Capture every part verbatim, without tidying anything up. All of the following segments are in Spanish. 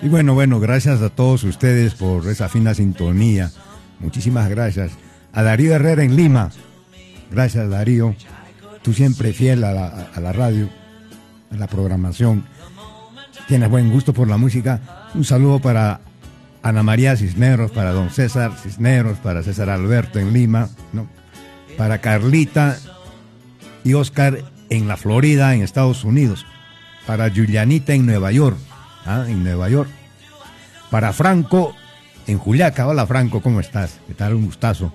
Y bueno, bueno, gracias a todos ustedes por esa fina sintonía. Muchísimas gracias. A Darío Herrera en Lima. Gracias, Darío. Tú siempre fiel a la, a la radio, a la programación. Tienes buen gusto por la música. Un saludo para Ana María Cisneros, para don César Cisneros, para César Alberto en Lima, ¿no? Para Carlita y Oscar en la Florida, en Estados Unidos. Para Julianita en Nueva York. Ah, en Nueva York. Para Franco en Juliaca. Hola Franco, ¿cómo estás? ¿Qué tal? Un gustazo.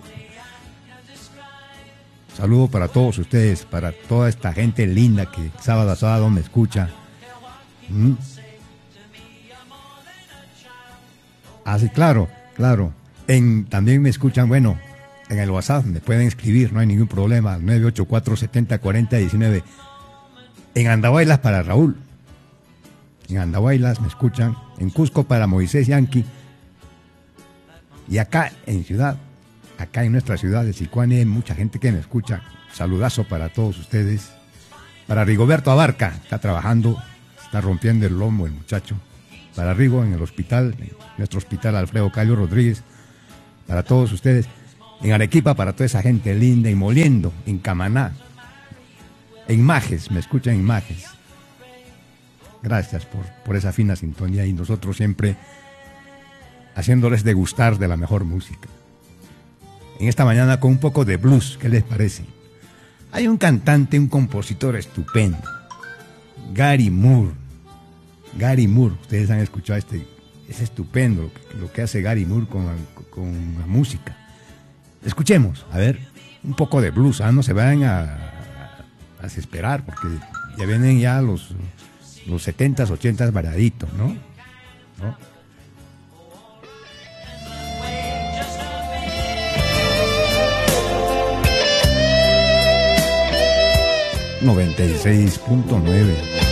Saludo para todos ustedes, para toda esta gente linda que sábado a sábado me escucha. ¿Mm? Ah, sí, claro, claro. En, también me escuchan, bueno, en el WhatsApp me pueden escribir, no hay ningún problema, nueve ocho cuatro, siete cero, cuatro cero uno nueve. En Andahuaylas para Raúl. En Andahuaylas me escuchan. En Cusco para Moisés Yanqui. Y acá en Ciudad, acá en nuestra ciudad de Sicuani hay mucha gente que me escucha. Saludazo para todos ustedes. Para Rigoberto Abarca, está trabajando, está rompiendo el lomo el muchacho. Para Rigo en el hospital, en nuestro hospital Alfredo Cayo Rodríguez. Para todos ustedes. En Arequipa para toda esa gente linda. En Moliendo, en Camaná. En Majes, me escuchan en Majes. Gracias por, por esa fina sintonía y nosotros siempre haciéndoles degustar de la mejor música. En esta mañana con un poco de blues, ¿qué les parece? Hay un cantante, un compositor estupendo, Gary Moore. Gary Moore, ustedes han escuchado este, es estupendo lo que, lo que hace Gary Moore con la, con la música. Escuchemos, a ver, un poco de blues, ¿ah? No se vayan a, a, a desesperar porque ya vienen ya los... los setentas, ochentas variaditos, ¿no? ¿No? noventa y seis punto nueve